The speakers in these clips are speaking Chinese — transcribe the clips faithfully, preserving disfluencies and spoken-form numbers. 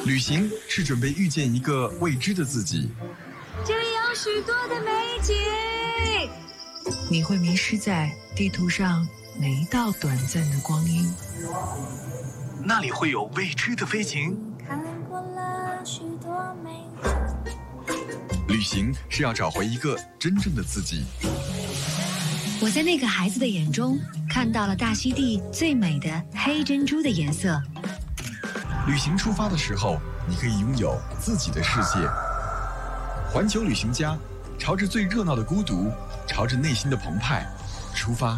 旅行是准备遇见一个未知的自己， 这里有许多的美景。 你会迷失在地图上哪一道短暂的光阴？ 那里会有未知的飞行。 看过了许多美景。 旅行是要找回一个真正的自己。 我在那个孩子的眼中看到了大溪地最美的黑珍珠的颜色。 旅行出发的时候，你可以拥有自己的世界。环球旅行家，朝着最热闹的孤独，朝着内心的澎湃出发。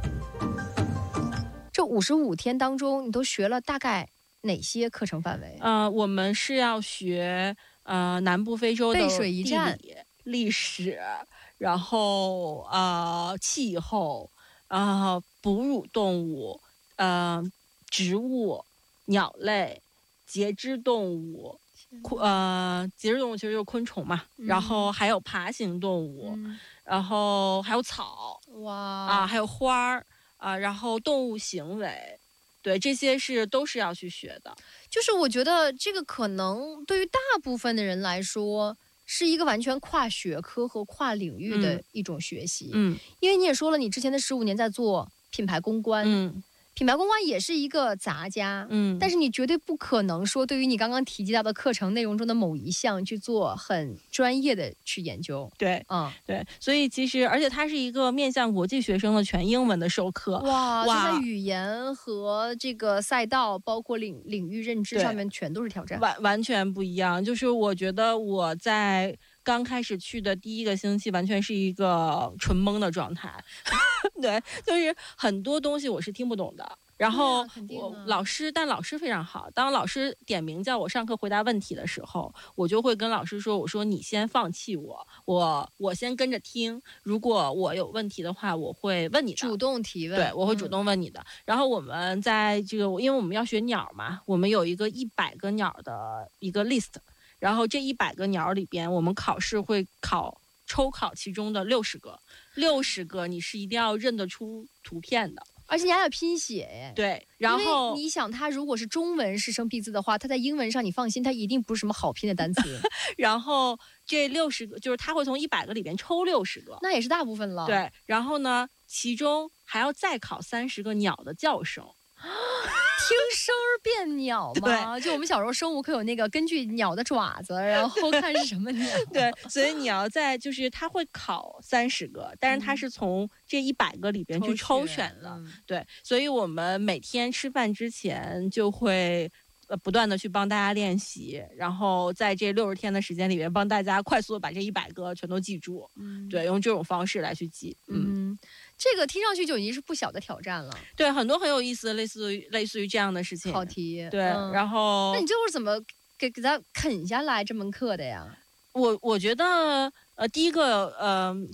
这五十五天当中，你都学了大概哪些课程范围？ 呃，我们是要学呃南部非洲的背水一战地理、历史，然后呃气候，呃哺乳动物，呃植物、鸟类、节肢动物。呃，节肢动物其实就是昆虫嘛， 嗯、 然后还有爬行动物， 嗯、 然后还有草， 哇啊，还有花儿啊，然后动物行为，对，这些是都是要去学的。 就是我觉得这个可能对于大部分的人来说，是一个完全跨学科和跨领域的一种学习。 嗯， 因为你也说了，你之前的十五年在做品牌公关。 嗯。 品牌公关也是一个杂家， 嗯， 但是你绝对不可能说对于你刚刚提及到的课程内容中的某一项去做很专业的去研究。 对， 嗯， 对，所以其实而且它是一个面向国际学生的全英文的授课。 哇，哇，在语言和这个赛道，包括领领域认知上面全都是挑战， 完完全不一样。就是我觉得我在刚开始去的第一个星期，完全是一个纯懵的状态。对，就是很多东西我是听不懂的。然后我老师，但老师非常好。当老师点名叫我上课回答问题的时候，我就会跟老师说：“我说你先放弃我，我我先跟着听。如果我有问题的话，我会问你的， 主动提问。 对，我会主动问你的。嗯”然后我们在这个，因为我们要学鸟嘛，我们有一个一百个鸟的一个 list， 然后这一百个鸟里边，我们考试会考抽考其中的六十个，六十个你是一定要认得出图片的。 而且你还要拼写耶。 对，然后你想，它如果是中文是生僻字的话，它在英文上你放心，它一定不是什么好拼的单词。 然后这六十个，就是它会从一百个里边抽六十个， 那也是大部分了。 对，然后呢，其中还要再考三十个鸟的叫声。 听声儿辨鸟吗？就我们小时候生物课有那个根据鸟的爪子，然后看是什么鸟。 对，所以你要在就是他会考三十个，但是他是从这一百个里边去抽选的。 嗯、 对，所以我们每天吃饭之前就会呃不断的去帮大家练习，然后在这六十天的时间里面帮大家快速的把这一百个全都记住。嗯，对，用这种方式来去记。 嗯。嗯，这个听上去就已经是不小的挑战了。 对，很多很有意思的，类似于类似于这样的事情。 考题。 对，嗯、然后那你最后是怎么给给他啃下来这门课的呀？ 我我觉得，呃，第一个，呃，